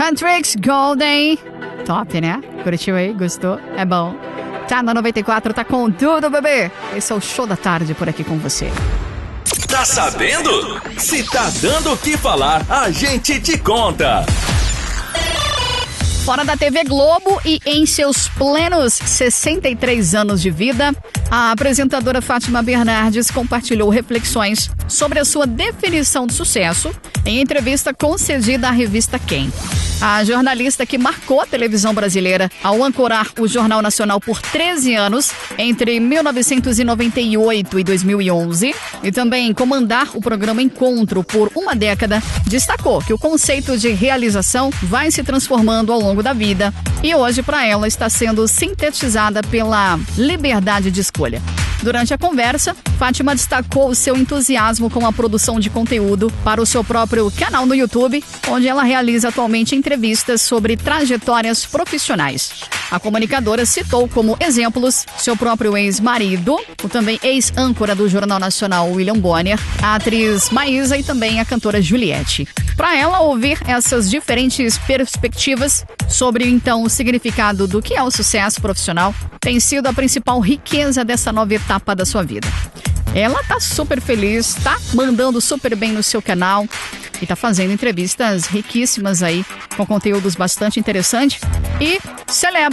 Hendrix Golden. Top, né? Curtiu aí? Gostou? É bom. Tá na 94, tá com tudo, bebê. Esse é o Show da Tarde por aqui com você. Tá sabendo? Se tá dando o que falar, a gente te conta. Fora da TV Globo e em seus plenos 63 anos de vida, a apresentadora Fátima Bernardes compartilhou reflexões sobre a sua definição de sucesso em entrevista concedida à revista Quem. A jornalista que marcou a televisão brasileira ao ancorar o Jornal Nacional por 13 anos, entre 1998 e 2011, e também comandar o programa Encontro por uma década, destacou que o conceito de realização vai se transformando ao longo da vida e hoje, para ela, está sendo sintetizada pela liberdade de escolha. Durante a conversa, Fátima destacou o seu entusiasmo com a produção de conteúdo para o seu próprio canal no YouTube, onde ela realiza atualmente entrevistas sobre trajetórias profissionais. A comunicadora citou como exemplos seu próprio ex-marido, o também ex-âncora do Jornal Nacional William Bonner, a atriz Maísa e também a cantora Juliette. Para ela, ouvir essas diferentes perspectivas sobre, então, o significado do que é o sucesso profissional tem sido a principal riqueza dessa nova etapa da sua vida. Ela tá super feliz, tá mandando super bem no seu canal e tá fazendo entrevistas riquíssimas aí, com conteúdos bastante interessantes e celebra